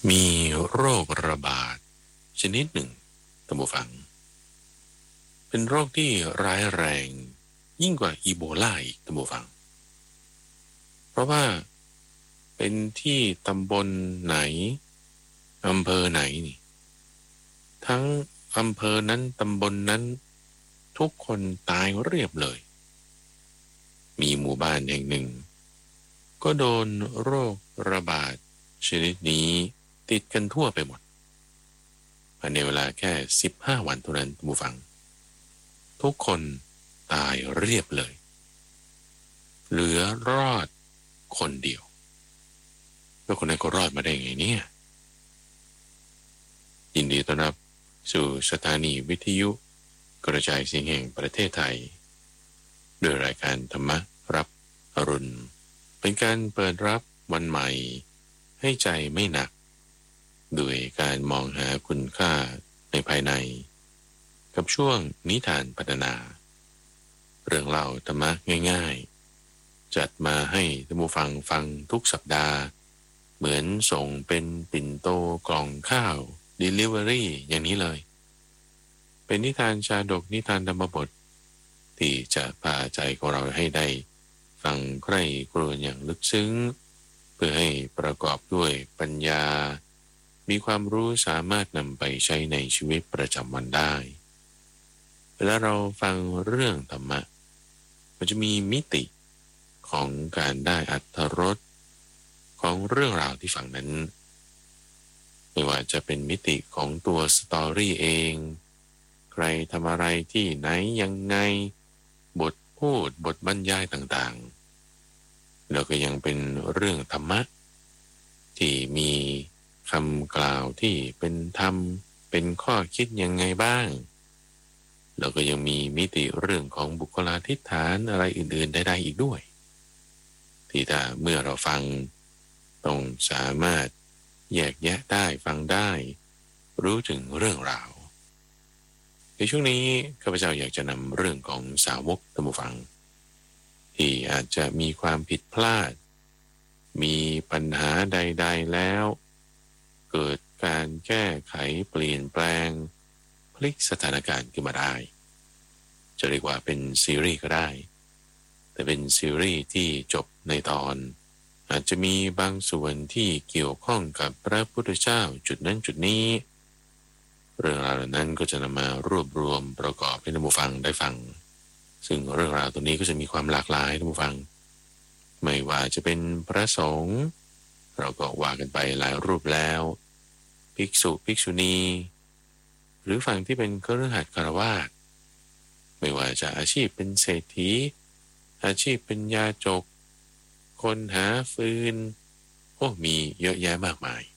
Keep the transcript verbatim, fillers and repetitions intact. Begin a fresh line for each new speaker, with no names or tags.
มีโรคระบาดชนิดหนึ่งท่านผู้ฟังเป็นโรคที่ร้ายแรงยิ่งกว่าอีโบลาอีกท่านผู้ฟังเพราะว่าเป็นที่ตำบลไหนอำเภอไหนนี่ทั้งอำเภอนั้นตำบลนั้นทุกคนตายเรียบเลยมีหมู่บ้านแห่งหนึ่งก็โดนโรคระบาดชนิดนี้ติดกันทั่วไปหมดภายในเวลาแค่สิบห้าวันเท่านั้นท่านผู้ฟังทุกคนตายเรียบเลยเหลือรอดคนเดียวแล้วคนนั้นก็รอดมาได้ไงเนี่ยยินดีต้อนรับสู่สถานีวิทยุกระจายเสียงแห่งประเทศไทยโดยรายการธรรมรับอรุณเป็นการเปิดรับวันใหม่ให้ใจไม่หนักด้วยการมองหาคุณค่าในภายในกับช่วงนิทานพัฒนาเรื่องเล่าธรรมะง่ายๆจัดมาให้ท่านผู้ฟังฟังทุกสัปดาห์เหมือนส่งเป็นปิ่นโตกล่องข้าว Delivery อย่างนี้เลยเป็นนิทานชาดกนิทานธรรมบทที่จะพาใจของเราให้ได้ฟังใคร่ครวญอย่างลึกซึ้งเพื่อให้ประกอบด้วยปัญญามีความรู้สามารถนำไปใช้ในชีวิตประจำวันได้เวลาเราฟังเรื่องธรรมะมันจะมีมิติของการได้อรรถรสของเรื่องราวที่ฟังนั้นไม่ว่าจะเป็นมิติของตัวสตอรี่เองใครทำอะไรที่ไหนยังไงบทพูดบทบรรยายต่างๆแล้วก็ยังเป็นเรื่องธรรมะที่มีคำกล่าวที่เป็นธรรมเป็นข้อคิดยังไงบ้างแล้วก็ยังมีมิติเรื่องของบุคลาธิฐานอะไรอื่นๆได้ๆอีกด้วยที่ถ้าเมื่อเราฟังต้องสามารถแยกแยะได้ฟังได้รู้ถึงเรื่องราวในช่วงนี้ข้าพเจ้าอยากจะนำเรื่องของสาวกท่านผู้ฟังที่อาจจะมีความผิดพลาดมีปัญหาใดๆแล้วเกิดการแก้ไขเปลี่ยนแปลงพลิกสถานการณ์ขึ้นมาได้จะเรียกว่าเป็นซีรีส์ก็ได้แต่เป็นซีรีส์ที่จบในตอนอาจจะมีบางส่วนที่เกี่ยวข้องกับพระพุทธเจ้าจุดนั้นจุดนี้เรื่องราวเหล่านั้นก็จะนำมารวบรวมประกอบให้ท่านผู้ฟังได้ฟังซึ่งเรื่องราวตัวนี้ก็จะมีความหลากหลายท่านผู้ฟังไม่ว่าจะเป็นพระสงฆ์เราก็ว่ากันไปหลายรูปแล้วภิกษุภิกษุณีหรือฝั่งที่เป็นคฤหัสถ์ฆราวาสไม่ว่าจะอาชีพเป็นเศรษฐีอาชีพเป็นยาจกคนหาฟืนโอ้มีเยอะแยะมากมาย